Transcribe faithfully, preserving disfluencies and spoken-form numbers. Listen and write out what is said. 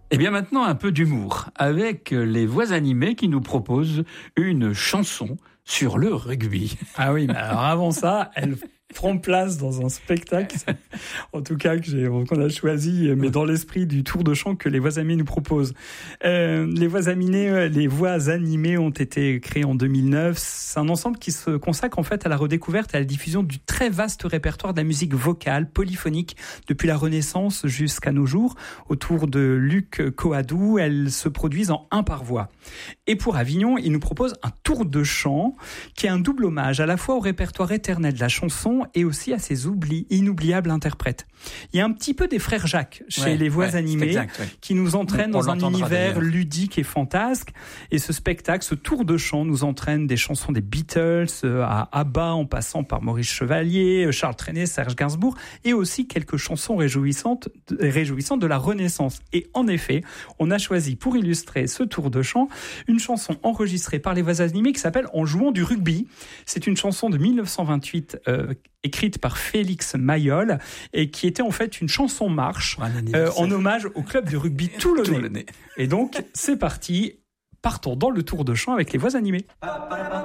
Et bien maintenant, un peu d'humour avec les voix animées qui nous proposent une chanson sur le rugby. Ah oui, mais alors avant ça, elle prend place dans un spectacle, en tout cas que j'ai, qu'on a choisi, mais dans l'esprit du tour de chant que les voix animées nous proposent. Euh, les voix animées, les voix animées ont été créées en deux mille neuf. C'est un ensemble qui se consacre en fait à la redécouverte et à la diffusion du très vaste répertoire de la musique vocale, polyphonique, depuis la Renaissance jusqu'à nos jours. Autour de Luc Coadou, elles se produisent en un par voix. Et pour Avignon, il nous propose un tour de chant qui est un double hommage à la fois au répertoire éternel de la chanson et aussi à ses oublis, inoubliables interprètes. Il y a un petit peu des frères Jacques chez ouais, les voix ouais, animées exact, ouais. qui nous entraînent On dans un univers d'ailleurs. ludique et fantasque. Et ce spectacle, ce tour de chant nous entraîne des chansons des Beatles à ABBA en passant par Maurice Chevalier, Charles Trenet, Serge Gainsbourg et aussi quelques chansons réjouissantes, réjouissantes de la Renaissance. Et en effet, on a choisi pour illustrer ce tour de chant une chanson enregistrée par les voix animées qui s'appelle En jouant du rugby. C'est une chanson de dix-neuf cent vingt-huit euh, écrite par Félix Mayol et qui était en fait une chanson marche euh, en hommage au club de rugby toulonnais. Toulonnais. Et donc, c'est parti, partons dans le tour de chant avec les voix animées.